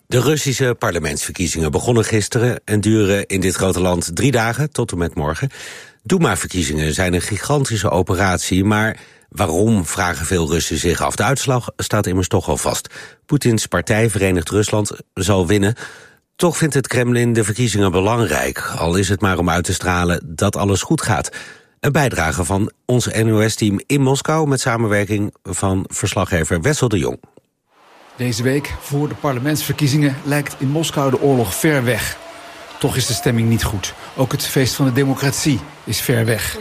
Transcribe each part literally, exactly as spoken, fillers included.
De Russische parlementsverkiezingen begonnen gisteren en duren in dit grote land drie dagen tot en met morgen. Doema-verkiezingen zijn een gigantische operatie, maar waarom, vragen veel Russen zich af. De uitslag staat immers toch al vast. Poetins partij Verenigd Rusland zal winnen. Toch vindt het Kremlin de verkiezingen belangrijk, al is het maar om uit te stralen dat alles goed gaat. Een bijdrage van ons N O S-team in Moskou met samenwerking van verslaggever Wessel de Jong. Deze week, voor de parlementsverkiezingen, lijkt in Moskou de oorlog ver weg. Toch is de stemming niet goed. Ook het feest van de democratie is ver weg.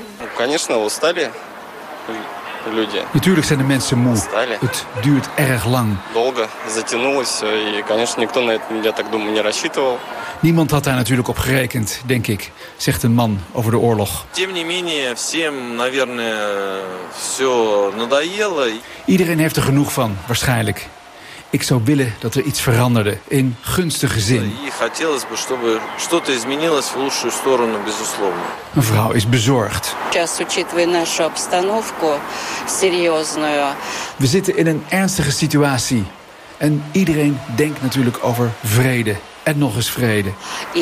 Natuurlijk zijn de mensen moe. Het duurt erg lang. Niemand had daar natuurlijk op gerekend, denk ik, zegt een man over de oorlog. Iedereen heeft er genoeg van, waarschijnlijk. Ik zou willen dat er iets veranderde, in gunstige zin. Een vrouw is bezorgd. We zitten in een ernstige situatie. En iedereen denkt natuurlijk over vrede. En nog eens vrede.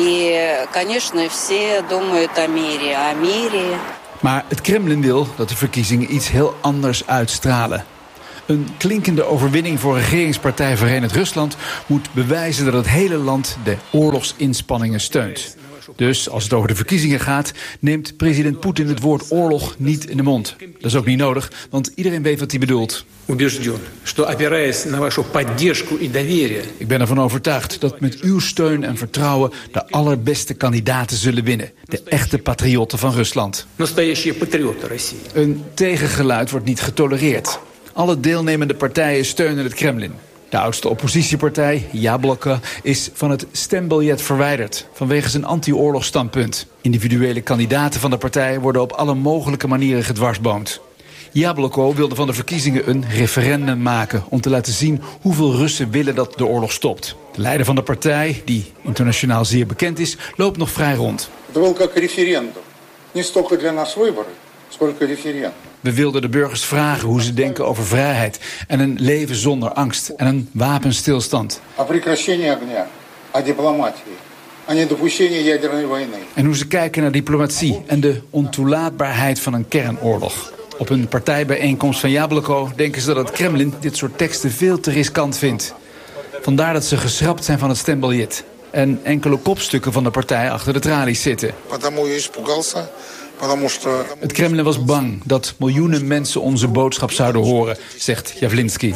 Maar het Kremlin wil dat de verkiezingen iets heel anders uitstralen. Een klinkende overwinning voor regeringspartij Verenigd Rusland moet bewijzen dat het hele land de oorlogsinspanningen steunt. Dus als het over de verkiezingen gaat, neemt president Poetin het woord oorlog niet in de mond. Dat is ook niet nodig, want iedereen weet wat hij bedoelt. Ik ben ervan overtuigd dat met uw steun en vertrouwen de allerbeste kandidaten zullen winnen. De echte patriotten van Rusland. Een tegengeluid wordt niet getolereerd. Alle deelnemende partijen steunen het Kremlin. De oudste oppositiepartij, Jabloko, is van het stembiljet verwijderd vanwege zijn anti-oorlogsstandpunt. Individuele kandidaten van de partij worden op alle mogelijke manieren gedwarsboomd. Jabloko wilde van de verkiezingen een referendum maken om te laten zien hoeveel Russen willen dat de oorlog stopt. De leider van de partij, die internationaal zeer bekend is, loopt nog vrij rond. We wilden de burgers vragen hoe ze denken over vrijheid en een leven zonder angst en een wapenstilstand. En hoe ze kijken naar diplomatie en de ontoelaatbaarheid van een kernoorlog. Op een partijbijeenkomst van Jabloko denken ze dat het Kremlin dit soort teksten veel te riskant vindt. Vandaar dat ze geschrapt zijn van het stembiljet. En enkele kopstukken van de partij achter de tralies zitten. Het Kremlin was bang dat miljoenen mensen onze boodschap zouden horen, zegt Javlinsky.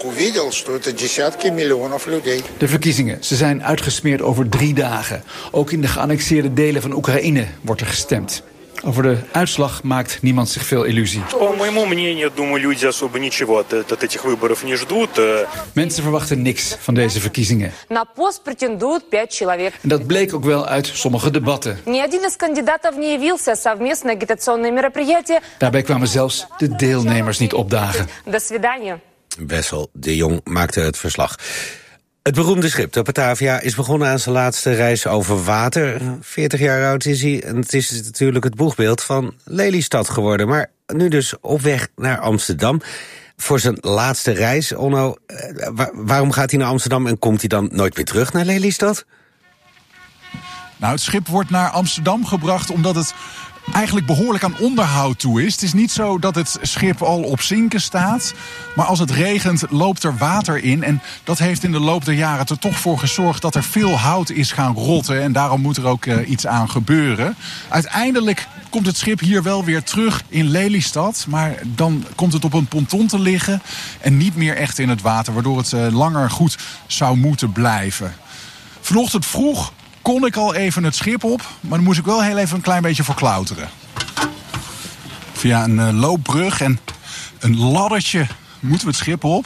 De verkiezingen, ze zijn uitgesmeerd over drie dagen. Ook in de geannexeerde delen van Oekraïne wordt er gestemd. Over de uitslag maakt niemand zich veel illusie. Mensen verwachten niks van deze verkiezingen. En dat bleek ook wel uit sommige debatten. Daarbij kwamen zelfs de deelnemers niet opdagen. Wessel de Jong maakte het verslag. Het beroemde schip, de Batavia, is begonnen aan zijn laatste reis over water. veertig jaar oud is hij en het is natuurlijk het boegbeeld van Lelystad geworden. Maar nu dus op weg naar Amsterdam voor zijn laatste reis. Onno, waarom gaat hij naar Amsterdam en komt hij dan nooit meer terug naar Lelystad? Nou, het schip wordt naar Amsterdam gebracht omdat het eigenlijk behoorlijk aan onderhoud toe is. Het is niet zo dat het schip al op zinken staat, maar als het regent loopt er water in. En dat heeft in de loop der jaren er toch voor gezorgd dat er veel hout is gaan rotten. En daarom moet er ook uh, iets aan gebeuren. Uiteindelijk komt het schip hier wel weer terug in Lelystad, maar dan komt het op een ponton te liggen en niet meer echt in het water, waardoor het uh, langer goed zou moeten blijven. Vanochtend vroeg kon ik al even het schip op, maar dan moest ik wel heel even een klein beetje voor klauteren. Via een uh, loopbrug en een laddertje moeten we het schip op.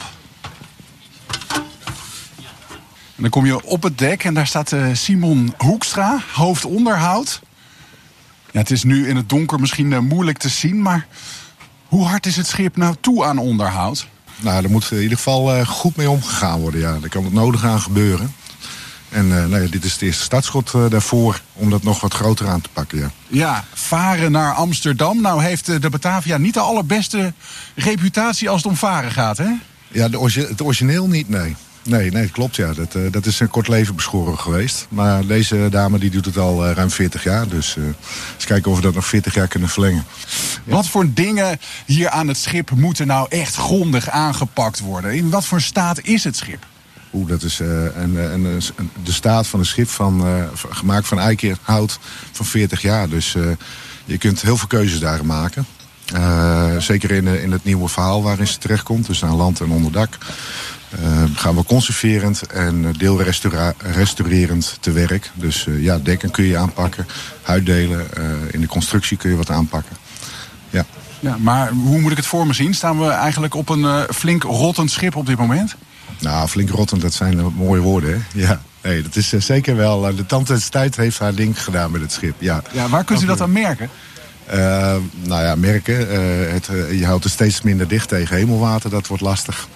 En dan kom je op het dek en daar staat uh, Simon Hoekstra, hoofdonderhoud. Ja, het is nu in het donker misschien uh, moeilijk te zien, maar hoe hard is het schip nou toe aan onderhoud? Nou, er moet in ieder geval uh, goed mee omgegaan worden, ja. Daar kan het nodig aan gebeuren. En uh, nou ja, dit is het eerste startschot uh, daarvoor om dat nog wat groter aan te pakken, ja. Ja, varen naar Amsterdam. Nou heeft uh, de Batavia niet de allerbeste reputatie als het om varen gaat, hè? Ja, de orgi- het origineel niet, nee. Nee, nee, klopt ja. Dat, uh, dat is een kort leven beschoren geweest. Maar deze dame die doet het al uh, ruim veertig jaar. Dus uh, eens kijken of we dat nog veertig jaar kunnen verlengen. Ja. Wat voor dingen hier aan het schip moeten nou echt grondig aangepakt worden? In wat voor staat is het schip? Oeh, dat is uh, een, een, een, de staat van een schip van, uh, gemaakt van eikenhout van veertig jaar. Dus uh, je kunt heel veel keuzes daarin maken. Uh, zeker in, in het nieuwe verhaal waarin ze terechtkomt. Dus aan land en onderdak. Uh, gaan we conserverend en deelrestaurerend te werk. Dus uh, ja, dekken kun je aanpakken. Huiddelen, uh, in de constructie kun je wat aanpakken. Ja. Ja, maar hoe moet ik het voor me zien? Staan we eigenlijk op een uh, flink rottend schip op dit moment? Nou, flink rottend, dat zijn uh, mooie woorden, hè? Ja. Nee, dat is uh, zeker wel. Uh, de tand des tijd heeft haar ding gedaan met het schip. Ja, ja, waar kunt u dat aan merken? Uh, nou ja, merken. Uh, het, uh, je houdt het steeds minder dicht tegen hemelwater. Dat wordt lastig.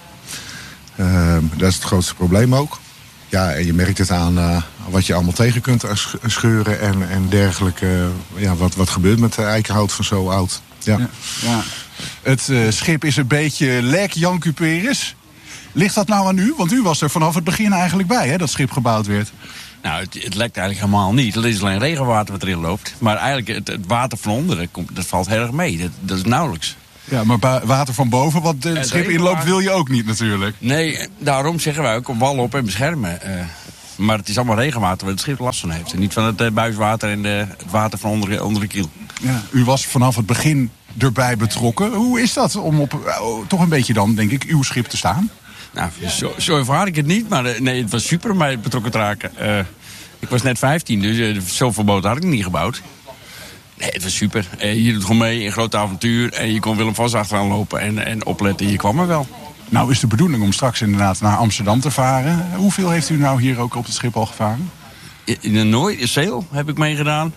Uh, dat is het grootste probleem ook. Ja, en je merkt het aan uh, wat je allemaal tegen kunt scheuren en, en dergelijke. Uh, ja, wat, wat gebeurt met eikenhout van zo oud. Ja. Ja, ja. Het uh, schip is een beetje lek, Jan Cuperus. Ligt dat nou aan u? Want u was er vanaf het begin eigenlijk bij, hè, dat schip gebouwd werd. Nou, het, het lekt eigenlijk helemaal niet. Het is alleen regenwater wat erin loopt. Maar eigenlijk het, het water van onderen, dat valt heel erg mee. Dat, dat is nauwelijks. Ja, maar ba- water van boven, wat het schip inloopt, wil je ook niet natuurlijk. Nee, daarom zeggen wij ook op wal op en beschermen. Uh, maar het is allemaal regenwater waar het schip last van heeft. En niet van het uh, buiswater en de, het water van onder, onder de kiel. Ja, u was vanaf het begin erbij betrokken. Hoe is dat om op uh, toch een beetje dan, denk ik, uw schip te staan? Nou, zo, zo ervaar ik het niet. Maar uh, nee, het was super om mij betrokken te raken. Uh, ik was net vijftien, dus uh, zoveel boten had ik niet gebouwd. Nee, het was super. Uh, je doet gewoon mee, een groot avontuur. En je kon Willem Vos achteraan lopen en, en opletten. Je kwam er wel. Nou is de bedoeling om straks inderdaad naar Amsterdam te varen. Hoeveel heeft u nou hier ook op het schip al gevaren? In de Nooi, Zeel heb ik meegedaan.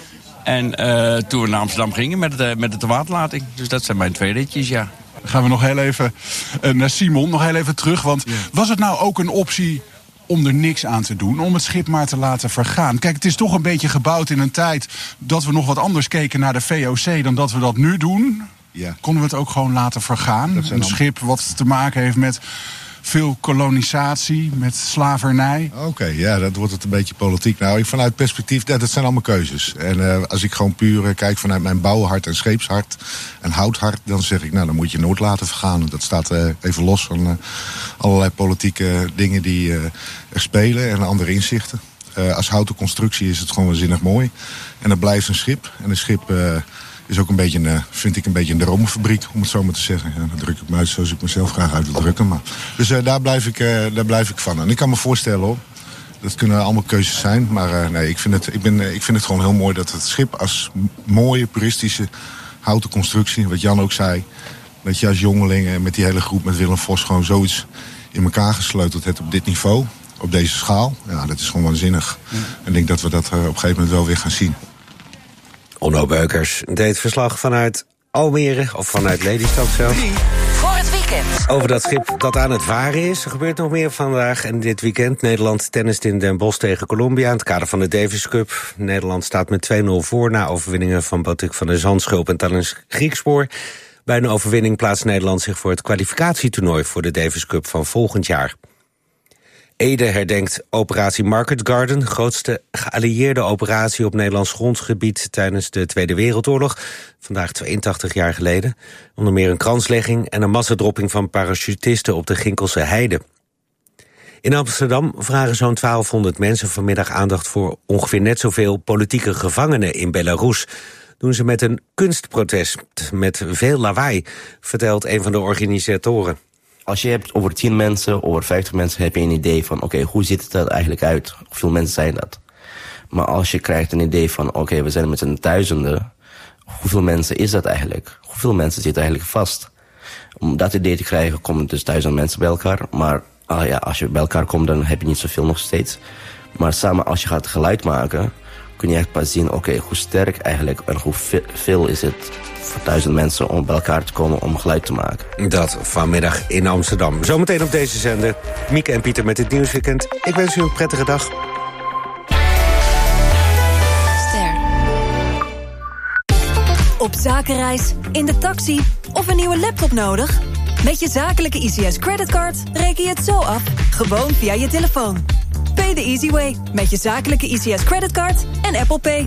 En uh, toen we naar Amsterdam gingen met, het, met de waterlating. Dus dat zijn mijn twee ritjes, ja. Dan gaan we nog heel even uh, naar Simon, nog heel even terug. Want ja. Was het nou ook een optie om er niks aan te doen, om het schip maar te laten vergaan? Kijk, het is toch een beetje gebouwd in een tijd dat we nog wat anders keken naar de V O C dan dat we dat nu doen. Ja. Konden we het ook gewoon laten vergaan? Een dan... schip wat te maken heeft met veel kolonisatie, met slavernij. Oké, okay, ja, dat wordt het een beetje politiek. Nou, vanuit perspectief, dat, dat zijn allemaal keuzes. En uh, als ik gewoon puur uh, kijk vanuit mijn bouwhart en scheepshart en houthart, dan zeg ik, nou, dan moet je nooit laten vergaan. Dat staat uh, even los van uh, allerlei politieke dingen die uh, er spelen en andere inzichten. Uh, als houten constructie is het gewoon waanzinnig mooi. En dat blijft een schip. En een schip uh, is ook een beetje, een, vind ik, een beetje een dromenfabriek, om het zo maar te zeggen. Ja, dan druk ik me uit zoals ik mezelf graag uit wil drukken. Maar. Dus uh, daar, blijf ik, uh, daar blijf ik van. En ik kan me voorstellen, hoor, dat kunnen allemaal keuzes zijn. Maar uh, nee, ik vind, het, ik, ben, uh, ik vind het gewoon heel mooi dat het schip als mooie, puristische houten constructie, wat Jan ook zei, dat je als jongelingen met die hele groep, met Willem Vos, gewoon zoiets in elkaar gesleuteld hebt op dit niveau, op deze schaal. Ja, dat is gewoon waanzinnig. Ja. En ik denk dat we dat uh, op een gegeven moment wel weer gaan zien. Onno Beukers deed verslag vanuit Almere, of vanuit Lelystad zelf. Voor het weekend. Over dat schip dat aan het varen is. Er gebeurt nog meer vandaag en dit weekend. Nederland tennist in Den Bosch tegen Colombia in het kader van de Davis Cup. Nederland staat met twee nul voor na overwinningen van Botik van der Zandschulp en Talens Griekspoor. Bij een overwinning plaatst Nederland zich voor het kwalificatietoernooi voor de Davis Cup van volgend jaar. Ede herdenkt operatie Market Garden, grootste geallieerde operatie op Nederlands grondgebied tijdens de Tweede Wereldoorlog, vandaag tweeëntachtig jaar geleden. Onder meer een kranslegging en een massadropping van parachutisten op de Ginkelse Heide. In Amsterdam vragen zo'n twaalfhonderd mensen vanmiddag aandacht voor ongeveer net zoveel politieke gevangenen in Belarus. Doen ze met een kunstprotest met veel lawaai, vertelt een van de organisatoren. Als je hebt over tien mensen, over vijftig mensen, heb je een idee van, oké, okay, hoe ziet het er eigenlijk uit? Hoeveel mensen zijn dat? Maar als je krijgt een idee van, oké, okay, we zijn met z'n duizenden, hoeveel mensen is dat eigenlijk? Hoeveel mensen zitten eigenlijk vast? Om dat idee te krijgen komen dus duizend mensen bij elkaar. Maar ah ja, als je bij elkaar komt, dan heb je niet zoveel nog steeds. Maar samen, als je gaat geluid maken, kun je echt pas zien, oké, okay, hoe sterk eigenlijk en hoe veel is het voor duizend mensen om bij elkaar te komen om geluid te maken. Dat vanmiddag in Amsterdam. Zometeen op deze zender. Mieke en Pieter met het Nieuwsweekend. Ik wens u een prettige dag. Ster. Op zakenreis, in de taxi of een nieuwe laptop nodig? Met je zakelijke I C S creditcard reken je het zo af, gewoon via je telefoon. Pay the easy way, met je zakelijke I C S creditcard en Apple Pay.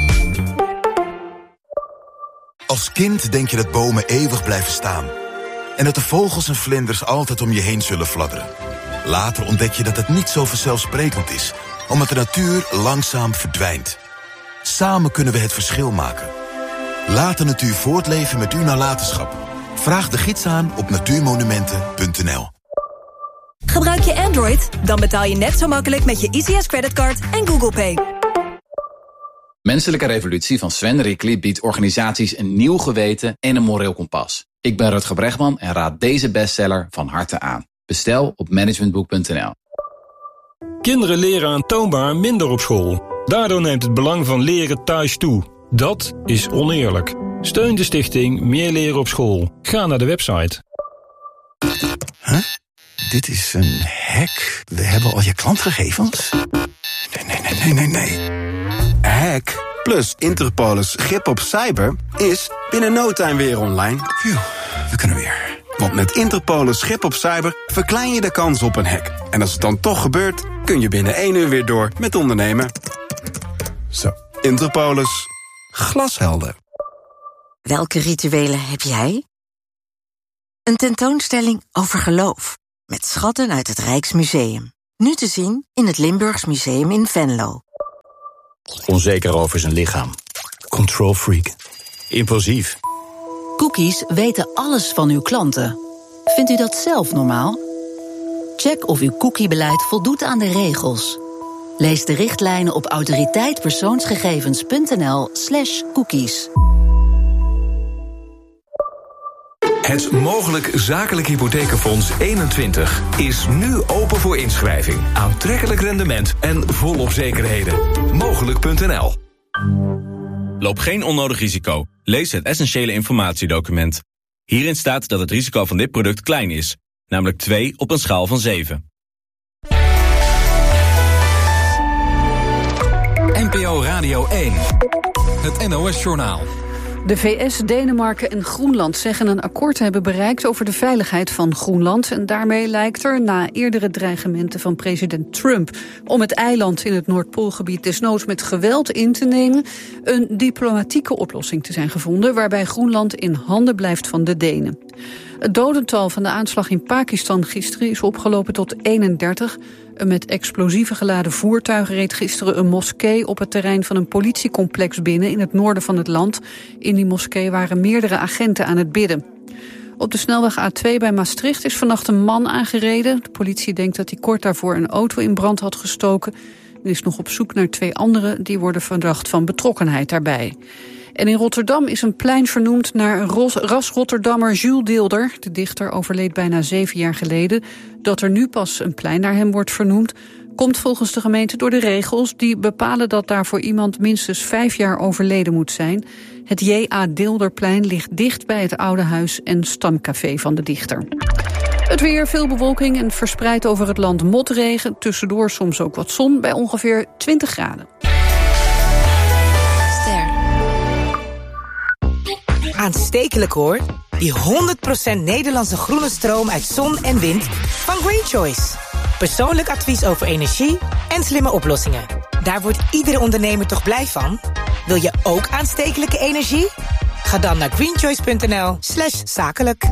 Als kind denk je dat bomen eeuwig blijven staan. En dat de vogels en vlinders altijd om je heen zullen fladderen. Later ontdek je dat het niet zo vanzelfsprekend is, omdat de natuur langzaam verdwijnt. Samen kunnen we het verschil maken. Laat de natuur voortleven met uw nalatenschap. Vraag de gids aan op natuurmonumenten punt n l. Gebruik je Android? Dan betaal je net zo makkelijk met je I C S creditcard en Google Pay. Menselijke Revolutie van Sven Rickli biedt organisaties een nieuw geweten en een moreel kompas. Ik ben Rutger Bregman en raad deze bestseller van harte aan. Bestel op managementboek punt n l. Kinderen leren aantoonbaar minder op school. Daardoor neemt het belang van leren thuis toe. Dat is oneerlijk. Steun de stichting Meer Leren op School. Ga naar de website. Huh? Dit is een hack. We hebben al je klantgegevens. Nee, nee, nee, nee, nee, nee. Hack plus Interpolis grip op cyber is binnen no time weer online. Phew, we kunnen weer. Want met Interpolis grip op cyber verklein je de kans op een hack. En als het dan toch gebeurt, kun je binnen één uur weer door met ondernemen. Zo, Interpolis. Glashelder. Welke rituelen heb jij? Een tentoonstelling over geloof. Met schatten uit het Rijksmuseum. Nu te zien in het Limburgs Museum in Venlo. Onzeker over zijn lichaam. Control freak. Impulsief. Cookies weten alles van uw klanten. Vindt u dat zelf normaal? Check of uw cookiebeleid voldoet aan de regels. Lees de richtlijnen op autoriteitpersoonsgegevens punt n l slash cookies. Het Mogelijk Zakelijk Hypothekenfonds eenentwintig is nu open voor inschrijving. Aantrekkelijk rendement en volop zekerheden. Mogelijk punt n l. Loop geen onnodig risico. Lees het essentiële informatiedocument. Hierin staat dat het risico van dit product klein is, namelijk twee op een schaal van zeven. N P O Radio één. Het N O S-journaal. De V S, Denemarken en Groenland zeggen een akkoord te hebben bereikt over de veiligheid van Groenland. En daarmee lijkt er, na eerdere dreigementen van president Trump om het eiland in het Noordpoolgebied desnoods met geweld in te nemen, een diplomatieke oplossing te zijn gevonden waarbij Groenland in handen blijft van de Denen. Het dodental van de aanslag in Pakistan gisteren is opgelopen tot eenendertig. Een met explosieven geladen voertuig reed gisteren een moskee op het terrein van een politiecomplex binnen in het noorden van het land. In die moskee waren meerdere agenten aan het bidden. Op de snelweg A twee bij Maastricht is vannacht een man aangereden. De politie denkt dat hij kort daarvoor een auto in brand had gestoken. En is nog op zoek naar twee anderen, die worden verdacht van betrokkenheid daarbij. En in Rotterdam is een plein vernoemd naar ras-Rotterdammer Jules Deelder. De dichter overleed bijna zeven jaar geleden. Dat er nu pas een plein naar hem wordt vernoemd, komt volgens de gemeente door de regels die bepalen dat daarvoor iemand minstens vijf jaar overleden moet zijn. Het J A Deelderplein ligt dicht bij het oude huis en stamcafé van de dichter. Het weer, veel bewolking en verspreid over het land motregen. Tussendoor soms ook wat zon bij ongeveer twintig graden. Aanstekelijk hoor. Die honderd procent Nederlandse groene stroom uit zon en wind van Green Choice. Persoonlijk advies over energie en slimme oplossingen. Daar wordt iedere ondernemer toch blij van? Wil je ook aanstekelijke energie? Ga dan naar greenchoice punt n l slash zakelijk.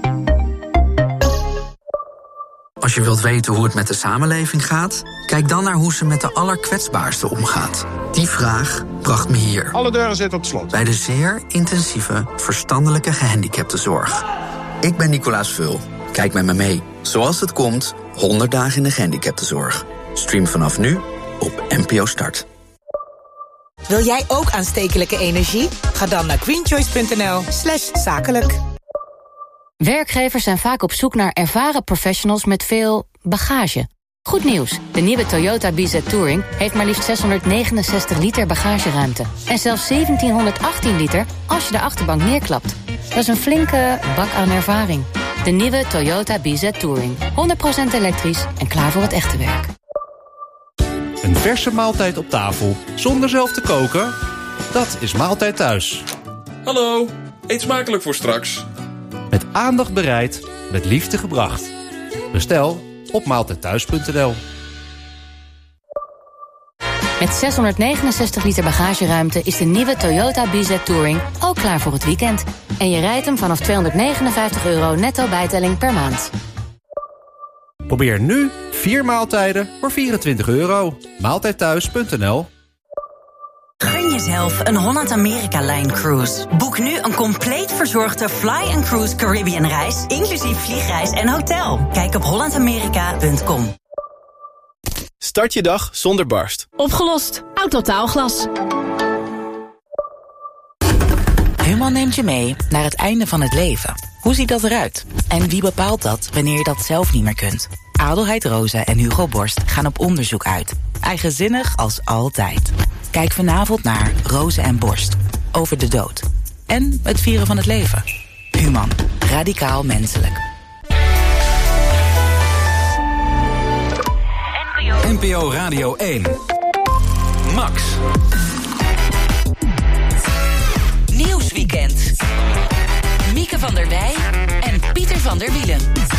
Als je wilt weten hoe het met de samenleving gaat, kijk dan naar hoe ze met de allerkwetsbaarsten omgaat. Die vraag bracht me hier. Alle deuren zitten op slot. Bij de zeer intensieve verstandelijke gehandicaptenzorg. Ik ben Nicolaas Vul. Kijk met me mee. Zoals het komt, honderd dagen in de gehandicaptenzorg. Stream vanaf nu op N P O Start. Wil jij ook aanstekelijke energie? Ga dan naar greenchoice punt n l slash zakelijk. Werkgevers zijn vaak op zoek naar ervaren professionals met veel bagage. Goed nieuws, de nieuwe Toyota B Z Touring heeft maar liefst zeshonderdnegenenzestig liter bagageruimte. En zelfs zeventienhonderdachttien liter als je de achterbank neerklapt. Dat is een flinke bak aan ervaring. De nieuwe Toyota B Z Touring. honderd procent elektrisch en klaar voor het echte werk. Een verse maaltijd op tafel, zonder zelf te koken? Dat is Maaltijd Thuis. Hallo, eet smakelijk voor straks. Met aandacht bereid, met liefde gebracht. Bestel op maaltijdthuis punt n l. Met zeshonderdnegenenzestig liter bagageruimte is de nieuwe Toyota B Z Touring ook klaar voor het weekend. En je rijdt hem vanaf tweehonderdnegenenvijftig euro netto bijtelling per maand. Probeer nu vier maaltijden voor vierentwintig euro. maaltijdthuis punt n l. Gun jezelf een Holland-Amerika-Line cruise. Boek nu een compleet verzorgde Fly and Cruise Caribbean reis, inclusief vliegreis en hotel. Kijk op holland amerika punt com. Start je dag zonder barst. Opgelost. Autotaalglas. Human neemt je mee naar het einde van het leven. Hoe ziet dat eruit? En wie bepaalt dat wanneer je dat zelf niet meer kunt? Adelheid Rosa en Hugo Borst gaan op onderzoek uit. Eigenzinnig als altijd. Kijk vanavond naar Rosa en Borst. Over de dood. En het vieren van het leven. Human. Radicaal menselijk. N P O Radio één. Max. Nieuwsweekend. Mieke van der Wij en Pieter van der Wielen.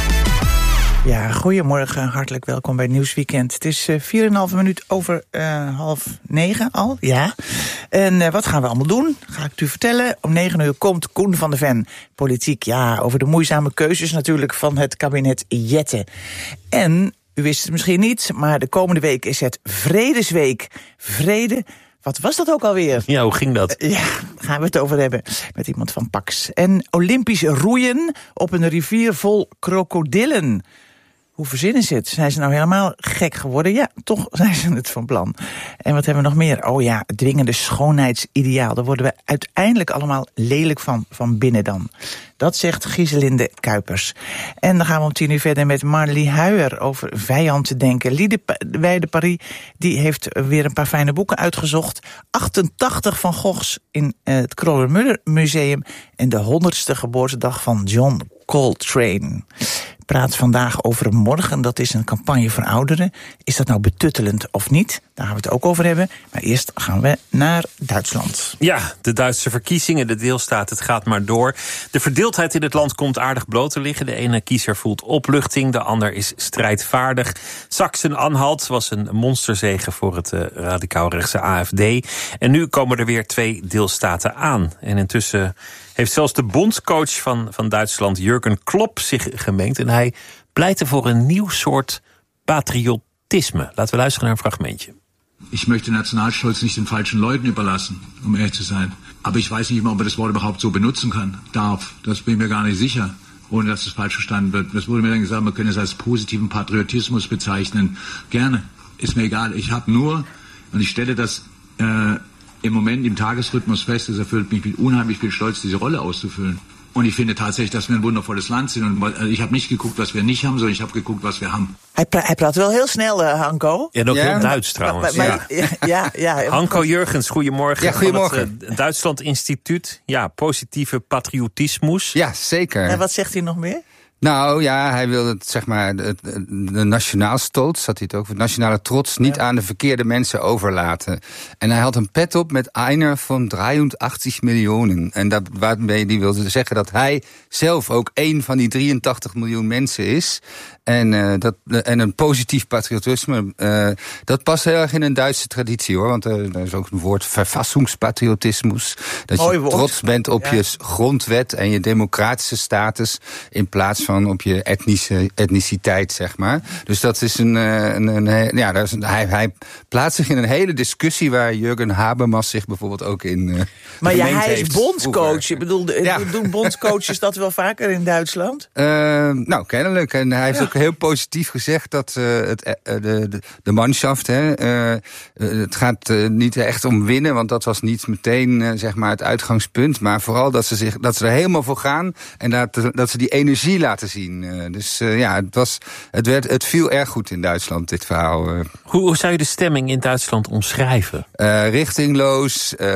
Ja, goedemorgen, hartelijk welkom bij Nieuwsweekend. Het is uh, vier en een halve minuut over uh, half negen al, ja. En uh, wat gaan we allemaal doen? Ga ik het u vertellen. Om negen uur komt Koen van der Ven. Politiek, ja, over de moeizame keuzes natuurlijk van het kabinet Jette. En, u wist het misschien niet, maar de komende week is het Vredesweek. Vrede... Wat was dat ook alweer? Ja, hoe ging dat? Uh, ja, gaan we het over hebben met iemand van Pax. En Olympisch roeien op een rivier vol krokodillen. Hoe verzinnen ze het? Zijn ze nou helemaal gek geworden? Ja, toch zijn ze het van plan. En wat hebben we nog meer? Oh ja, het dwingende schoonheidsideaal. Daar worden we uiteindelijk allemaal lelijk van, van binnen dan. Dat zegt Gieselinde Kuipers. En dan gaan we om tien uur verder met Marlie Huijer over vijand denken. Liede Weide Paris, die heeft weer een paar fijne boeken uitgezocht. achtentachtig Van Goghs in het Kröller-Müller Museum. En de honderdste geboortedag van John Coltrane. Praat vandaag over morgen. Dat is een campagne voor ouderen. Is dat nou betuttelend of niet? Daar gaan we het ook over hebben. Maar eerst gaan we naar Duitsland. Ja, de Duitse verkiezingen, de deelstaat, het gaat maar door. De verdeeldheid in het land komt aardig bloot te liggen. De ene kiezer voelt opluchting, de ander is strijdvaardig. Sachsen-Anhalt was een monsterzege voor het uh, radicaal-rechtse A F D. En nu komen er weer twee deelstaten aan. En intussen heeft zelfs de bondscoach van, van Duitsland, Jurgen Klopp, zich gemengd. En hij pleitte voor een nieuw soort patriotisme. Laten we luisteren naar een fragmentje. Ich möchte Nationalstolz nicht den falschen Leuten überlassen, um ehrlich zu sein. Aber ich weiß nicht immer, ob man das Wort überhaupt so benutzen kann, darf. Das bin ich mir gar nicht sicher, ohne dass es falsch verstanden wird. Es wurde mir dann gesagt, man könne es als positiven Patriotismus bezeichnen. Gerne, ist mir egal. Ich habe nur, und ich stelle das äh, im Moment im Tagesrhythmus fest, es erfüllt mich mit unheimlich viel Stolz, diese Rolle auszufüllen. Und ich finde tatsächlich, dass wir ein wundervolles Land sind. Und ich habe nicht geguckt, was wir nicht haben, sondern ich habe geguckt, was wir haben. Hij, pra- hij praat wel heel snel, uh, Hanko. En ook ja. heel Duits trouwens. Maar, maar, ja. Ja, ja, ja. Hanko Jurgens, goedemorgen. Ja, goedemorgen. Van het uh, Duitsland Instituut. Ja, positieve patriotismus. Ja, zeker. En wat zegt hij nog meer? Nou ja, hij wil het, zeg maar, de, de nationaal stolz, had hij het ook, de nationale trots, niet ja. aan de verkeerde mensen overlaten. En hij had een pet op met einer van drieëntachtig miljoen. En dat, waarmee hij wilde zeggen dat hij zelf ook één van die drieëntachtig miljoen mensen is. En, uh, dat, en een positief patriotisme, uh, dat past heel erg in een Duitse traditie, hoor. Want uh, er is ook een woord, verfassingspatriotismus. Dat Mooi je woord. trots bent op ja. je grondwet en je democratische status, in plaats van op je etnische, etniciteit, zeg maar. Dus dat is een... een, een ja, dat is een, hij, hij plaatst zich in een hele discussie waar Jurgen Habermas zich bijvoorbeeld ook in uh, Maar ja, hij is bondscoach. Ik bedoel, ja. doen bondscoaches dat wel vaker in Duitsland? Uh, nou, kennelijk. En hij heeft ja. ook heel positief gezegd dat uh, het, uh, de, de, de manschaft, hè, uh, uh, het gaat uh, niet echt om winnen, want dat was niet meteen uh, zeg maar het uitgangspunt, maar vooral dat ze, zich, dat ze er helemaal voor gaan en dat, dat ze die energie laten zien. Uh, dus uh, ja, het, was, het, werd, het viel erg goed in Duitsland, dit verhaal. Uh. Hoe, hoe zou je de stemming in Duitsland omschrijven? Uh, richtingloos. Uh,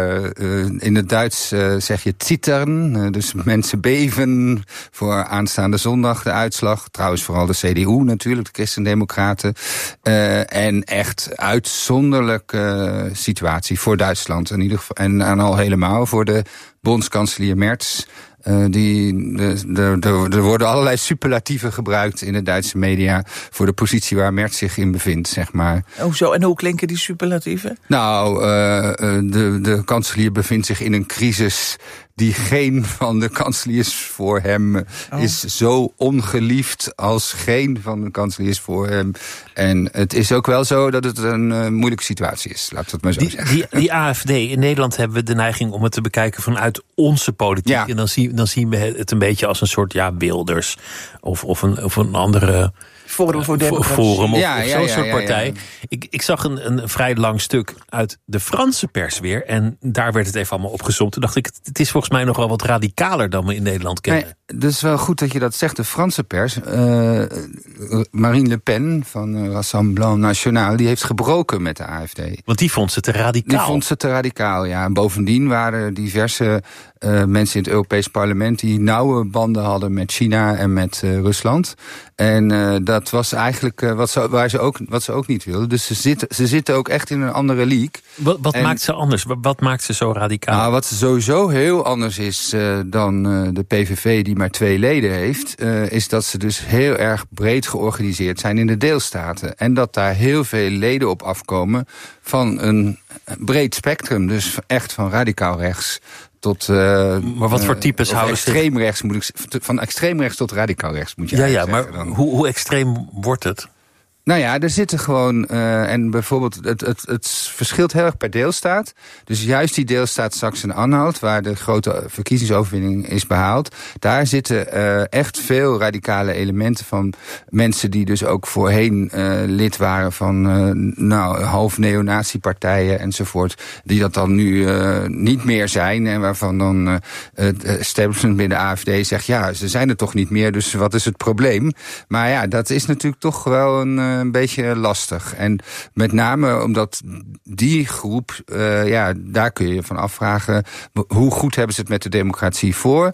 uh, in het Duits uh, zeg je zittern. Uh, dus mensen beven voor aanstaande zondag de uitslag. Trouwens vooral de C D U natuurlijk, de Christendemocraten. Uh, en echt uitzonderlijke uh, situatie voor Duitsland. In ieder geval, en, en al helemaal voor de bondskanselier Merz. Uh, die, de, de, de, er worden allerlei superlatieven gebruikt in de Duitse media voor de positie waar Merz zich in bevindt, zeg maar. Hoezo? En hoe klinken die superlatieven? Nou, uh, de, de kanselier bevindt zich in een crisis die geen van de kanseliers voor hem oh. is zo ongeliefd als geen van de kanseliers voor hem. En het is ook wel zo dat het een uh, moeilijke situatie is, laat het maar zo die, zeggen. Die, die A F D, in Nederland hebben we de neiging om het te bekijken vanuit onze politiek. Ja. En dan zien, dan zien we het een beetje als een soort ja, Wilders of, of, een, of een andere... Forum voor Democratie. Forum of, ja, of ja, zo'n ja, soort partij. Ja, ja. Ik, ik zag een, een vrij lang stuk uit de Franse pers weer. En daar werd het even allemaal opgezomd. Toen dacht ik, het is volgens mij nog wel wat radicaler dan we in Nederland kennen. Nee, dus wel goed dat je dat zegt. De Franse pers, uh, Marine Le Pen van uh, Rassemblement National, die heeft gebroken met de A F D. Want die vond ze te radicaal. Die vond ze te radicaal, ja. En bovendien waren er diverse uh, mensen in het Europees Parlement die nauwe banden hadden met China en met uh, Rusland. En uh, dat was eigenlijk uh, wat, ze, waar ze ook, wat ze ook niet wilden. Dus ze zitten, ze zitten ook echt in een andere league. Wat, wat en, maakt ze anders? Wat maakt ze zo radicaal? Nou, wat sowieso heel anders is uh, dan uh, de P V V die maar twee leden heeft, uh, is dat ze dus heel erg breed georganiseerd zijn in de deelstaten. En dat daar heel veel leden op afkomen van een breed spectrum. Dus echt van radicaal rechts tot uh, maar wat voor types uh, houden extreem rechts moet ik van extreem rechts tot radicaal rechts moet je ja ja zeggen, maar hoe, hoe extreem wordt het? Nou ja, er zitten gewoon, uh, en bijvoorbeeld, het, het, het verschilt heel erg per deelstaat. Dus juist die deelstaat Sachsen-Anhalt, waar de grote verkiezingsoverwinning is behaald, daar zitten uh, echt veel radicale elementen van mensen die dus ook voorheen uh, lid waren van uh, nou, half neonazi-partijen enzovoort, die dat dan nu uh, niet meer zijn en waarvan dan uh, het establishment binnen de A F D zegt, ja, ze zijn er toch niet meer, dus wat is het probleem? Maar ja, dat is natuurlijk toch wel een uh, een beetje lastig. En met name omdat die groep, uh, ja, daar kun je je van afvragen, hoe goed hebben ze het met de democratie voor?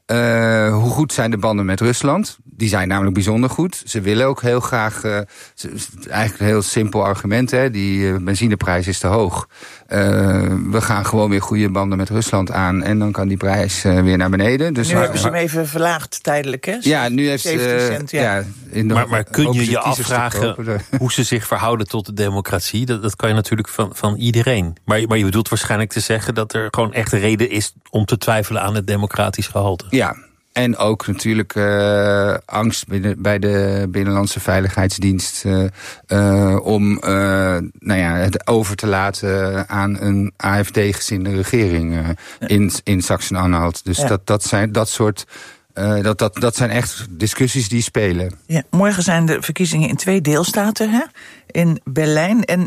Uh, hoe goed zijn de banden met Rusland? Die zijn namelijk bijzonder goed. Ze willen ook heel graag, uh, eigenlijk een heel simpel argument, hè, die uh, benzineprijs is te hoog. Uh, we gaan gewoon weer goede banden met Rusland aan en dan kan die prijs uh, weer naar beneden. Dus nu maar, hebben ze hem even verlaagd tijdelijk, hè? Ja, nu heeft zeventig cent, ja. ja in de, maar, maar kun je je afvragen hoe ze zich verhouden tot de democratie? Dat, dat kan je natuurlijk van, van iedereen. Maar, maar je bedoelt waarschijnlijk te zeggen dat er gewoon echt reden is om te twijfelen aan het democratisch gehalte. Ja. En ook natuurlijk uh, angst binnen, bij de Binnenlandse Veiligheidsdienst uh, uh, om uh, nou ja, het over te laten aan een A F D-gezinde regering uh, ja. in, in Sachsen-Anhalt. Dus ja. dat, dat zijn dat soort. Uh, dat, dat, dat zijn echt discussies die spelen. Ja, morgen zijn de verkiezingen in twee deelstaten, hè? In Berlijn en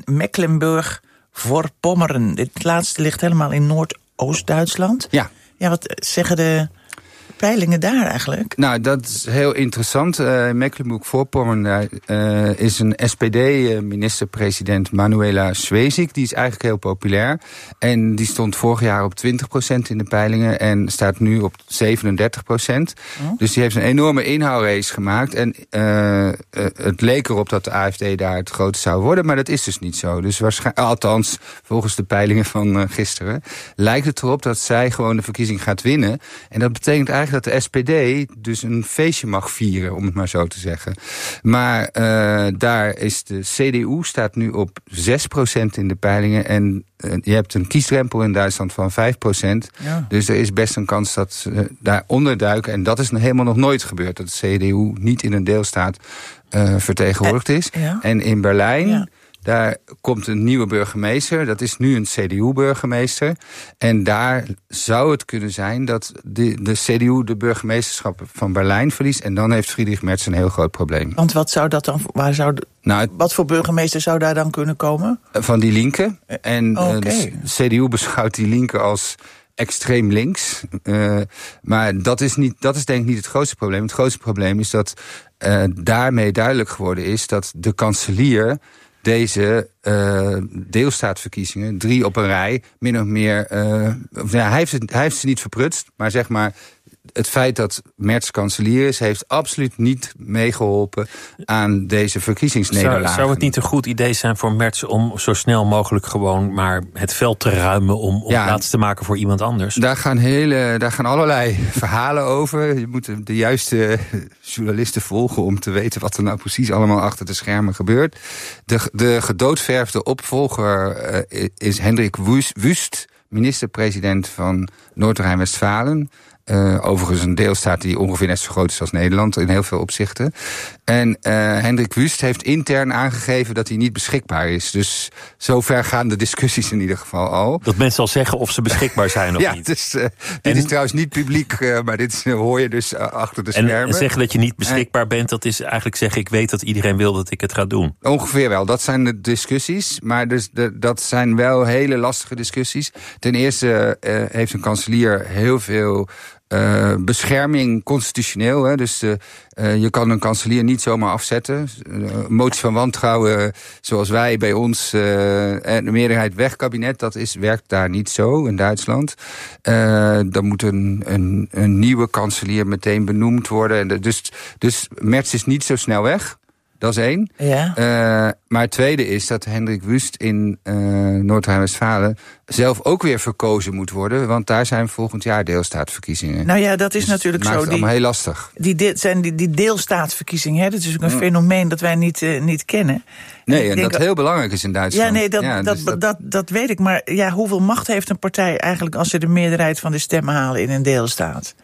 Mecklenburg-Vorpommern. Dit laatste ligt helemaal in Noordoost-Duitsland. Ja. Ja, wat zeggen de peilingen daar eigenlijk? Nou, dat is heel interessant. Uh, Mecklenburg-Vorpommern, daar uh, is een S P D-minister-president Manuela Schwesig. Die is eigenlijk heel populair. En die stond vorig jaar op twintig procent in de peilingen en staat nu op zevenendertig procent. Oh. Dus die heeft een enorme inhoudrace gemaakt. En uh, uh, het leek erop dat de A F D daar het grootste zou worden, maar dat is dus niet zo. Dus waarschijnlijk, althans, volgens de peilingen van uh, gisteren, lijkt het erop dat zij gewoon de verkiezing gaat winnen. En dat betekent eigenlijk dat de S P D dus een feestje mag vieren, om het maar zo te zeggen. Maar uh, daar is de C D U staat nu op zes procent in de peilingen en uh, je hebt een kiesdrempel in Duitsland van vijf procent. Ja. Dus er is best een kans dat ze daar onderduiken. En dat is helemaal nog nooit gebeurd, dat de C D U niet in een deelstaat uh, vertegenwoordigd is. Uh, ja. En in Berlijn, ja, daar komt een nieuwe burgemeester. Dat is nu een C D U-burgemeester. En daar zou het kunnen zijn dat de, de C D U de burgemeesterschap van Berlijn verliest. En dan heeft Friedrich Merz een heel groot probleem. Want wat zou dat dan, waar zou de, nou, wat voor burgemeester zou daar dan kunnen komen? Van die linken. En okay. uh, de C D U beschouwt die linken als extreem links. Uh, maar dat is, niet, dat is denk ik niet het grootste probleem. Het grootste probleem is dat uh, daarmee duidelijk geworden is dat de kanselier deze uh, deelstaatverkiezingen, drie op een rij, min of meer... Uh, of, ja, hij, heeft het, hij heeft ze niet verprutst, maar zeg maar... Het feit dat Merz kanselier is, heeft absoluut niet meegeholpen aan deze verkiezingsnederlagen. Zou, zou het niet een goed idee zijn voor Merz om zo snel mogelijk gewoon maar het veld te ruimen om, om ja, plaats te maken voor iemand anders? Daar gaan, hele, daar gaan allerlei verhalen over. Je moet de juiste journalisten volgen om te weten wat er nou precies allemaal achter de schermen gebeurt. De, de gedoodverfde opvolger uh, is Hendrik Wüst, minister-president van Noord-Rijn-Westfalen. Uh, overigens een deelstaat die ongeveer net zo groot is als Nederland in heel veel opzichten. En uh, Hendrik Wüst heeft intern aangegeven dat hij niet beschikbaar is. Dus zover gaan de discussies in ieder geval al. Dat mensen al zeggen of ze beschikbaar zijn of ja, niet. Dus, uh, dit en... is trouwens niet publiek, uh, maar dit is, uh, hoor je dus uh, achter de schermen. En zeggen dat je niet beschikbaar bent, dat is eigenlijk zeggen... ik weet dat iedereen wil dat ik het ga doen. Ongeveer wel, dat zijn de discussies. Maar dus de, dat zijn wel hele lastige discussies. Ten eerste uh, heeft een kanselier heel veel... Uh, bescherming constitutioneel. Hè, dus uh, uh, je kan een kanselier niet zomaar afzetten. Uh, motie van wantrouwen, uh, zoals wij bij ons... Uh, en de meerderheid weg kabinet, dat is, werkt daar niet zo in Duitsland. Uh, dan moet een, een, een nieuwe kanselier meteen benoemd worden. Dus, dus Merz is niet zo snel weg. Dat is één. Ja. Uh, maar het tweede is dat Hendrik Wüst in uh, Noord-Rijn-Westfalen zelf ook weer verkozen moet worden. Want daar zijn volgend jaar deelstaatverkiezingen. Nou ja, dat is dus natuurlijk maakt zo. Het allemaal heel lastig. Die, die, zijn die, die deelstaatverkiezingen, hè, dat is ook een ja. fenomeen dat wij niet, uh, niet kennen. Nee, en, en dat denk, heel belangrijk is in Duitsland. Ja, nee, dat, ja, dat, dus dat, dat... dat, dat weet ik. Maar ja, hoeveel macht heeft een partij eigenlijk als ze de meerderheid van de stemmen halen in een deelstaat?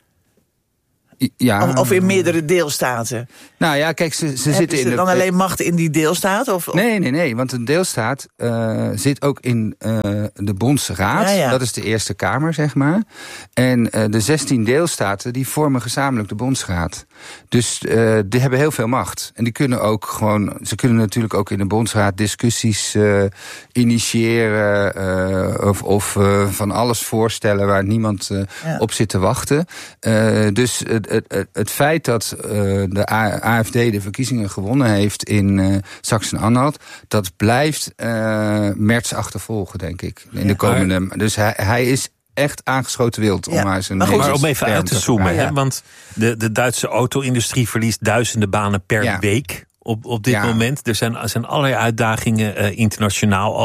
Ja. Of, of in meerdere deelstaten. Nou ja, kijk, ze, ze zitten in de... dan alleen macht in die deelstaat? Of, of? Nee, nee, nee, want een deelstaat uh, zit ook in uh, de Bondsraad. Ja, ja. Dat is de Eerste Kamer, zeg maar. En uh, de zestien deelstaten, die vormen gezamenlijk de Bondsraad. Dus uh, die hebben heel veel macht. En die kunnen ook gewoon... Ze kunnen natuurlijk ook in de Bondsraad discussies uh, initiëren... Uh, of, of uh, van alles voorstellen waar niemand uh, ja. op zit te wachten. Uh, dus... Uh, Het, het, het feit dat uh, de A F D de verkiezingen gewonnen heeft in uh, Sachsen-Anhalt... dat blijft uh, Merz achtervolgen, denk ik, in ja, de komende... Maar... Dus hij, hij is echt aangeschoten wild. Om ja. maar, zijn maar, goed, maar om even uit te zoomen, ja. hè, want de, de Duitse auto-industrie verliest duizenden banen per ja. week op, op dit ja. moment. Er zijn, er zijn allerlei uitdagingen uh, internationaal